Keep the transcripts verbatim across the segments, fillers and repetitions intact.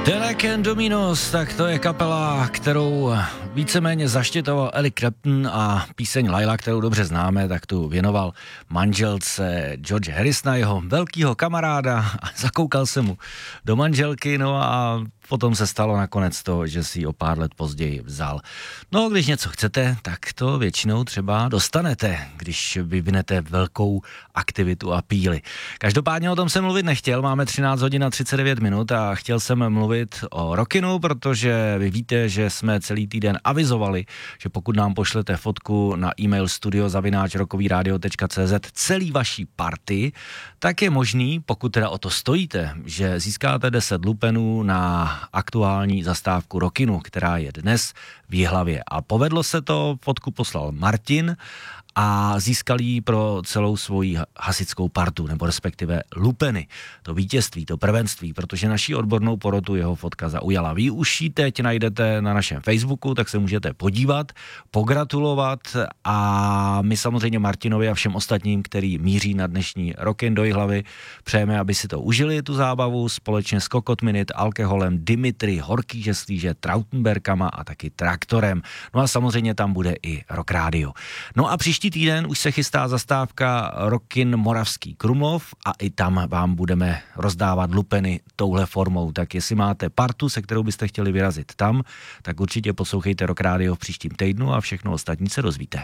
Derek and Dominos, tak to je kapela, kterou víceméně zaštiťoval Eric Clapton a píseň Laila, kterou dobře známe, tak tu věnoval manželce George Harrisona, jeho velkýho kamaráda, a zakoukal se mu do manželky, no a potom se stalo nakonec to, že si ji o pár let později vzal. No, když něco chcete, tak to většinou třeba dostanete, když vyvinete velkou aktivitu a píli. Každopádně o tom jsem mluvit nechtěl, máme třináct hodin a třicet devět minut a chtěl jsem mluvit o Rockinu, protože vy víte, že jsme celý týden avizovali, že pokud nám pošlete fotku na e-mail studio zavináč rockovyradio tečka cé zet celý vaší party, tak je možný, pokud teda o to stojíte, že získáte deset lupenů na aktuální zastávku Rockinu, která je dnes v Jihlavě. A povedlo se to, fotku poslal Martin a získal ji pro celou svoji hasickou partu, nebo respektive lupeny. To vítězství, to prvenství, protože naší odbornou porotu jeho fotka zaujala. Vy už ji teď najdete na našem Facebooku, tak se můžete podívat, pogratulovat a my samozřejmě Martinovi a všem ostatním, který míří na dnešní Rockin do Jihlavy, přejeme, aby si to užili, tu zábavu, společně s Kokot Minute, Alkoholem, Dimitri, Horký žeslíže, Trautenbergama a taky Traktorem. No a samozřejmě tam bude i Rock Radio. No a příští týden už se chystá zastávka Rockin Moravský Krumlov a i tam vám budeme rozdávat lupeny touhle formou. Tak jestli máte partu, se kterou byste chtěli vyrazit tam, tak určitě poslouchejte Rock Radio v příštím týdnu a všechno ostatní se dozvíte.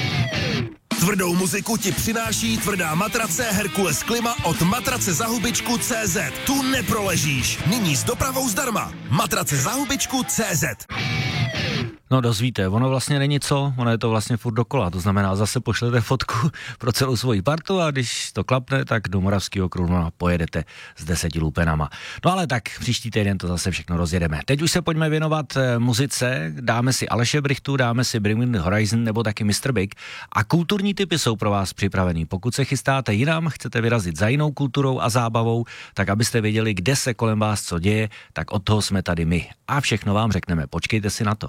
Tvrdou muziku ti přináší tvrdá matrace Herkules Klima od matrace za hubičku tečka cé zet. Tu neproležíš. Nyní s dopravou zdarma. Matrace za hubičku tečka cé zet. No dozvíte, ono vlastně není co, ono je to vlastně furt dokola, to znamená zase pošlete fotku pro celou svoji partu a když to klapne, tak do Moravského Krumlova pojedete s deseti lupenama. No ale tak příští týden to zase všechno rozjedeme. Teď už se pojďme věnovat e, muzice, dáme si Aleše Brychtu, dáme si Bring Me the Horizon nebo taky mister Big a kulturní tipy jsou pro vás připravený. Pokud se chystáte jinam, chcete vyrazit za jinou kulturou a zábavou, tak abyste věděli, kde se kolem vás co děje, tak od toho jsme tady my a všechno vám řekneme, počkejte si na to.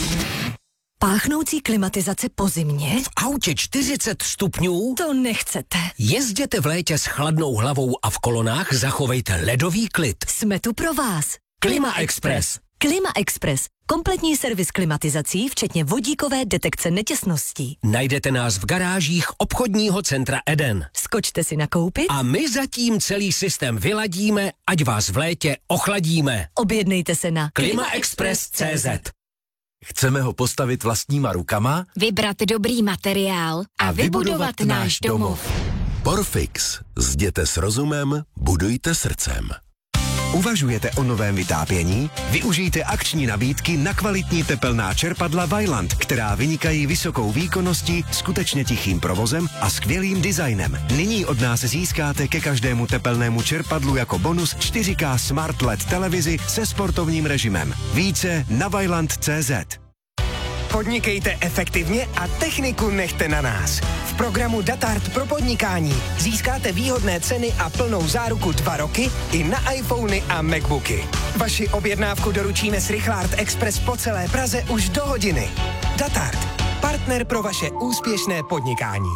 Páchnoucí klimatizace po zimě? V autě čtyřicet stupňů? To nechcete. Jezděte v létě s chladnou hlavou a v kolonách zachovejte ledový klid. Jsme tu pro vás. Klima Express. Klima Express. Kompletní servis klimatizací, včetně vodíkové detekce netěsností. Najdete nás v garážích obchodního centra Eden. Skočte si nakoupit a my zatím celý systém vyladíme, ať vás v létě ochladíme. Objednejte se na klima express tečka cé zet. Chceme ho postavit vlastníma rukama? Vybrat dobrý materiál a, a vybudovat náš domov. Porfix. Zděte s rozumem, budujte srdcem. Uvažujete o novém vytápění? Využijte akční nabídky na kvalitní tepelná čerpadla Vaillant, která vynikají vysokou výkonností, skutečně tichým provozem a skvělým designem. Nyní od nás získáte ke každému tepelnému čerpadlu jako bonus čtyři ká Smart el é dé televizi se sportovním režimem. Více na vaillant tečka cé zet. Podnikejte efektivně a techniku nechte na nás. V programu Datart pro podnikání získáte výhodné ceny a plnou záruku dva roky i na iPhony a Macbooky. Vaši objednávku doručíme s Rychlart Express po celé Praze už do hodiny. Datart. Partner pro vaše úspěšné podnikání.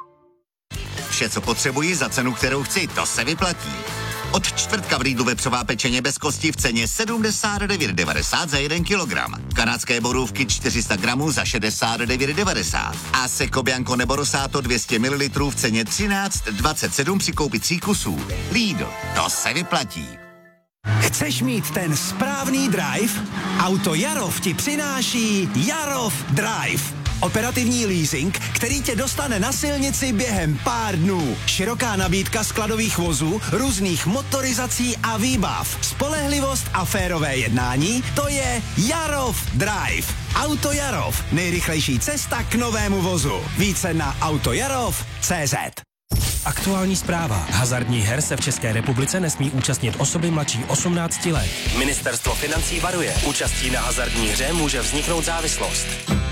Vše, co potřebuji za cenu, kterou chci, to se vyplatí. Od čtvrtka v Lidlu vepřová pečeně bez kosti v ceně sedmdesát devět devadesát za jeden kilogram. Kanadské borůvky čtyři sta gramů za šedesát devět devadesát. A Seco Bianco nebo Rosato dvě stě mililitrů v ceně třináct dvacet sedm při koupi tří kusů. Lidl, to se vyplatí. Chceš mít ten správný drive? Auto Jarov ti přináší Jarov Drive. Operativní leasing, který tě dostane na silnici během pár dnů. Široká nabídka skladových vozů, různých motorizací a výbav. Spolehlivost a férové jednání, to je Jarov Drive. Auto Jarov, nejrychlejší cesta k novému vozu. Více na autojarov tečka cé zet. Aktuální zpráva. Hazardních her se v České republice nesmí účastnit osoby mladší osmnácti let. Ministerstvo financí varuje. Účastí na hazardní hře může vzniknout závislost.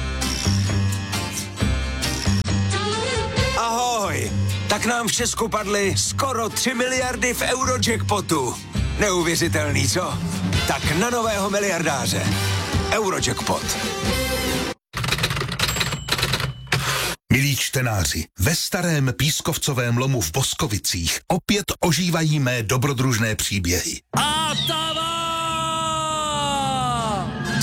Ahoj! Tak nám v Česku padly skoro tři miliardy v Eurojackpotu. Neuvěřitelný, co? Tak na nového miliardáře. Eurojackpot. Milí čtenáři, ve starém pískovcovém lomu v Boskovicích opět ožívají mé dobrodružné příběhy. A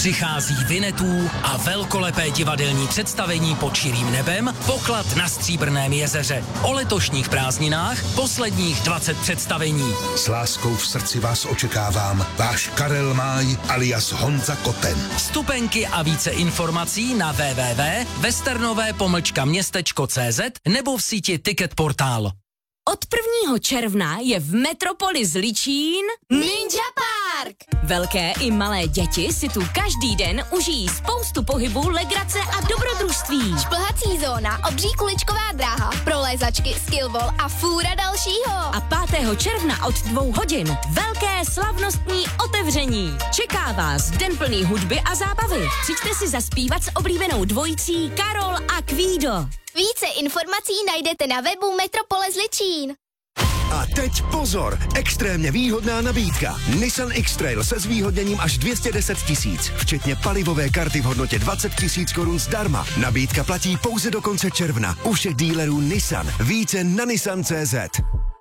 Přichází Vinetů a velkolepé divadelní představení pod širým nebem, Poklad na Stříbrném jezeře. O letošních prázdninách posledních dvacet představení. S láskou v srdci vás očekávám, váš Karel Máj alias Honza Koten. Vstupenky a více informací na w w w tečka westernové pomlčka městečko tečka cé zet nebo v síti Ticket Portál. Od prvního června je v Metropoli Zličín Ninja Park. Velké i malé děti si tu každý den užijí spoustu pohybu, legrace a dobrodružství. Šplhací zóna, obří kuličková dráha, prolézačky, skillball a fůra dalšího. A pátého června od dvou hodin velké slavnostní otevření. Čeká vás den plný hudby a zábavy. Přijďte si zaspívat s oblíbenou dvojicí Karol a Kvído. Více informací najdete na webu Metropole Zličín. A teď pozor, extrémně výhodná nabídka. Nissan X-Trail se zvýhodněním až dvě stě deset tisíc, včetně palivové karty v hodnotě dvacet tisíc korun zdarma. Nabídka platí pouze do konce června u všech dílerů Nissan. Více na nissan tečka cé zet.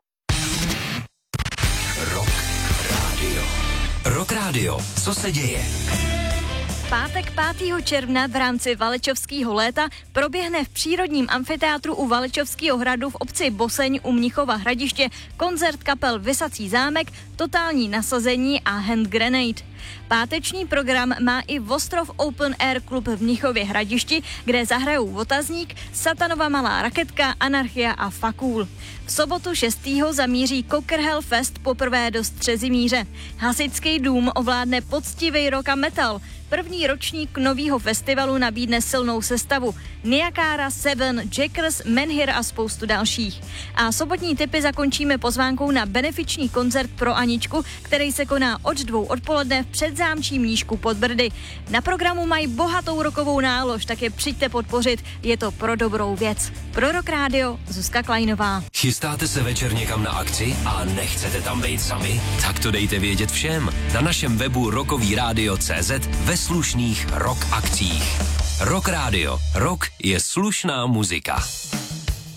Rock Radio. Rock Radio. Co se děje? Pátek pátého června v rámci Valečovského léta proběhne v přírodním amfiteátru u Valečovského hradu v obci Boseň u Mnichova Hradiště koncert kapel Visací zámek, Totální nasazení a Hand Grenade. Páteční program má i Vostrov Open Air Club v Mnichově Hradišti, kde zahrajou Otazník, Satanova malá raketka, Anarchia a Fakul. V sobotu šestého zamíří Cockerhell Fest poprvé do Střezimíře. Hasičský dům ovládne poctivý rock a metal. První ročník nového festivalu nabídne silnou sestavu. Niakára, Seven, Jackers, Menhir a spoustu dalších. A sobotní tipy zakončíme pozvánkou na benefiční koncert pro Aničku, který se koná od dvou odpoledne v předzámčí Mníšku pod Brdy. Na programu mají bohatou rokovou nálož, tak je přijďte podpořit, je to pro dobrou věc. Pro Rock Radio, Zuzka Kleinová. Chystáte se večer někam na akci a nechcete tam být sami? Tak to dejte vědět všem na našem webu rockový rádio tečka cé zet ve slušných rock akcích. Rock Radio. Rock je slušná muzika.